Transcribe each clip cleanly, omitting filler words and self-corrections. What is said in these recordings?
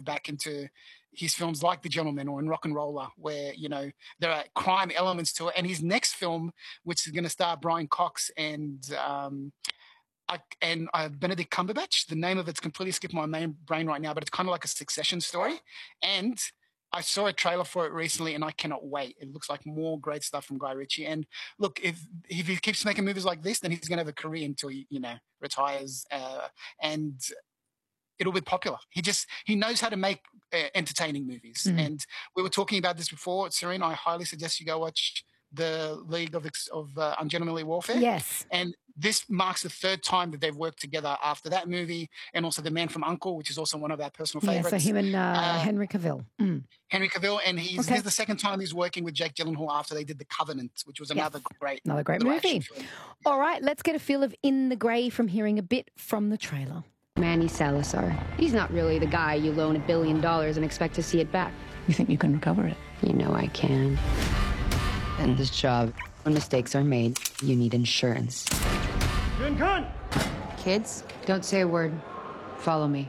back into his films like The Gentleman or in Rock and Roller, where, there are crime elements to it. And his next film, which is going to star Brian Cox and Benedict Cumberbatch. The name of it's completely skipped my main brain right now, but it's kind of like a Succession story. And I saw a trailer for it recently, and I cannot wait. It looks like more great stuff from Guy Ritchie. And look, if he keeps making movies like this, then he's going to have a career until he, retires, and it'll be popular. He knows how to make entertaining movies. Mm. And we were talking about this before, Serene. I highly suggest you go watch the League of Ungentlemanly Warfare. Yes. And this marks the third time that they've worked together after that movie, and also The Man from U.N.C.L.E., which is also one of our personal favorites. Yeah, so him and Henry Cavill. Mm. Henry Cavill, and this is the second time he's working with Jake Gyllenhaal after they did The Covenant, which was another great movie. All right, let's get a feel of In the Grey from hearing a bit from the trailer. Manny Salazar. He's not really the guy you loan $1 billion and expect to see it back. You think you can recover it? You know I can. And this job, when mistakes are made, you need insurance. Kids, don't say a word. Follow me.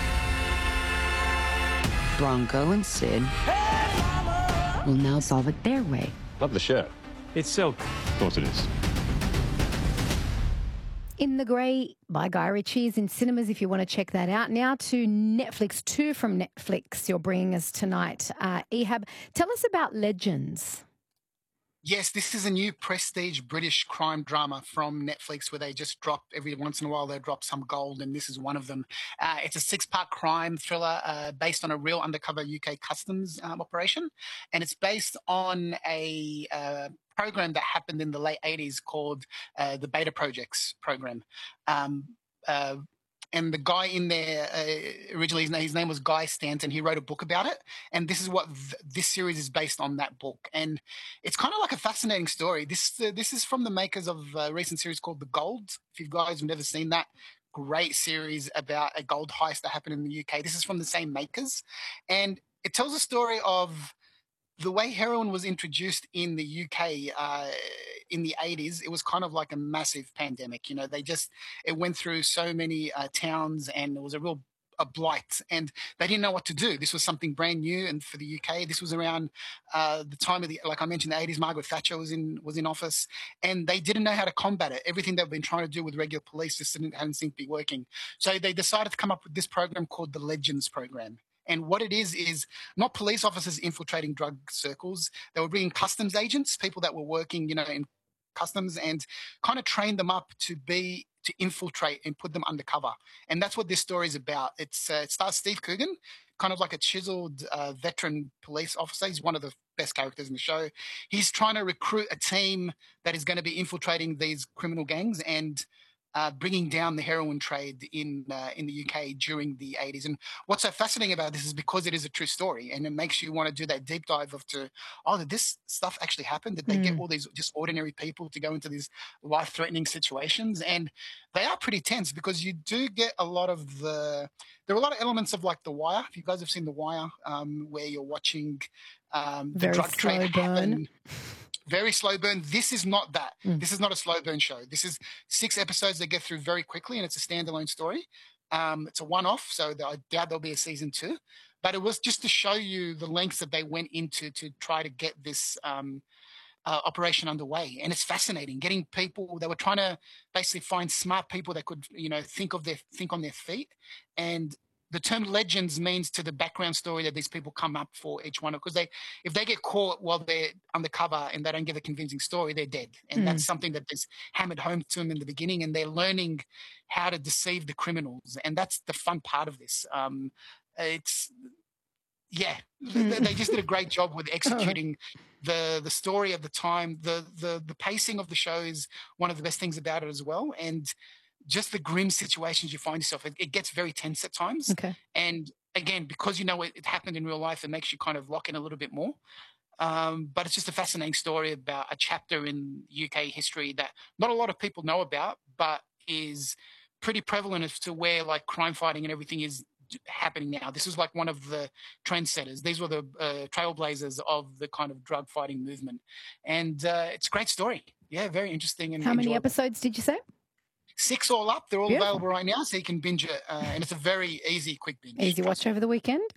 Bronco and Sid will now solve it their way. Love the shirt. It's silk. Of course it is. In the Grey by Guy Ritchie is in cinemas if you want to check that out. Now to Netflix, 2 from Netflix you're bringing us tonight. Ehab, tell us about Legends. Yes, this is a new prestige British crime drama from Netflix where they just drop, every once in a while, they drop some gold, and this is one of them. It's a 6-part crime thriller based on a real undercover UK customs operation, and it's based on a program that happened in the late 80s called the Beta Projects program. And the guy in there, originally his name was Guy Stanton. He wrote a book about it. And this is what this series is based on, that book. And it's kind of like a fascinating story. This is from the makers of a recent series called The Gold. If you guys have never seen that, great series about a gold heist that happened in the UK. This is from the same makers. And it tells a story of the way heroin was introduced in the UK in the 80s. It was kind of like a massive pandemic. It went through so many towns, and it was a blight, and they didn't know what to do. This was something brand new, and for the UK, this was around the time of like I mentioned, the 80s. Margaret Thatcher was in office, and they didn't know how to combat it. Everything they've been trying to do with regular police just hadn't seemed to be working. So they decided to come up with this program called the Legends program. And what it is not police officers infiltrating drug circles. They were bringing customs agents, people that were working, in customs, and kind of train them up to infiltrate and put them undercover. And that's what this story is about. It stars Steve Coogan, kind of like a chiseled veteran police officer. He's one of the best characters in the show. He's trying to recruit a team that is going to be infiltrating these criminal gangs and bringing down the heroin trade in the UK during the 80s. And what's so fascinating about this is because it is a true story, and it makes you want to do that deep dive did this stuff actually happen? Did they get all these just ordinary people to go into these life-threatening situations? And they are pretty tense because you do get there are a lot of elements of like The Wire. If you guys have seen The Wire, where you're watching the drug trade happen. Very slow burn. This is not that. This is not a slow burn show. This is 6 episodes they get through very quickly, and it's a standalone story. It's a one-off, so I doubt there'll be a season 2. But it was just to show you the lengths that they went into to try to get this operation underway. And it's fascinating. Getting people, they were trying to basically find smart people that could, think on their feet. And the term legends means to the background story that these people come up for each one, because if they get caught while they're undercover and they don't give a convincing story, they're dead. And that's something that is hammered home to them in the beginning, and they're learning how to deceive the criminals. And that's the fun part of this. They just did a great job with executing the story of the time. The pacing of the show is one of the best things about it as well. And just the grim situations you find yourself, it gets very tense at times. Okay. And again, because it happened in real life, it makes you kind of lock in a little bit more. But it's just a fascinating story about a chapter in UK history that not a lot of people know about, but is pretty prevalent as to where like crime fighting and everything is happening now. This is like one of the trendsetters. These were the trailblazers of the kind of drug fighting movement. And it's a great story. Yeah, very interesting. And how many episodes did you say? 6 all up. They're all available right now, so you can binge it. And it's a very easy, quick binge. Easy watch over the weekend?